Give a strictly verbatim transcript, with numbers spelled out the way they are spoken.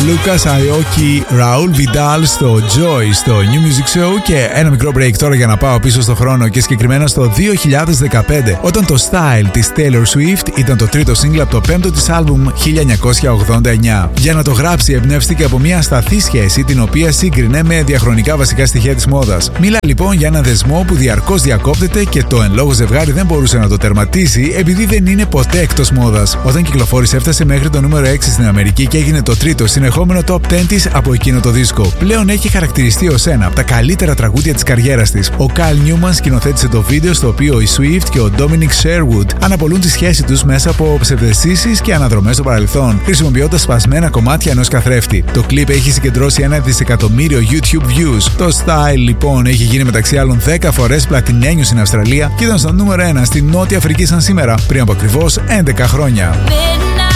Lucas Aoki, Raul Vidal στο Joy στο New Music Show. Και ένα μικρό break τώρα για να πάω πίσω στο χρόνο και συγκεκριμένα στο δύο χιλιάδες δεκαπέντε, όταν το Style της Taylor Swift ήταν το τρίτο single από το πέμπτο της άλμπουμ χίλια εννιακόσια ογδόντα εννιά. Για να το γράψει εμπνεύστηκε από μια ασταθή σχέση την οποία σύγκρινε με διαχρονικά βασικά στοιχεία της μόδας. Μίλα λοιπόν για ένα δεσμό που διαρκώς διακόπτεται και το εν λόγω ζευγάρι δεν μπορούσε να το τερματίσει επειδή δεν είναι ποτέ εκτός μόδας. Όταν κυκλοφόρησε έφτασε μέχρι το νούμερο έξι στην Αμερική και έγινε το τρίτο συνεχόμενο top δέκα της από εκείνο το δίσκο. Πλέον έχει χαρακτηριστεί ως ένα από τα καλύτερα τραγούδια της καριέρας της. Ο Kyle Newman σκηνοθέτησε το βίντεο στο οποίο η Swift και ο Dominic Sherwood αναπολούν τη σχέση τους μέσα από ψευδαισθήσεις και αναδρομές στο παρελθόν, χρησιμοποιώντας σπασμένα κομμάτια ενός καθρέφτη. Το κλιπ έχει συγκεντρώσει ένα δισεκατομμύριο YouTube views. Το Style λοιπόν έχει γίνει μεταξύ άλλων δέκα φορές πλατινένιο στην Αυστραλία και ήταν στο νούμερο ένα στη Νότια Αφρική σαν σήμερα, πριν από ακριβώς έντεκα χρόνια.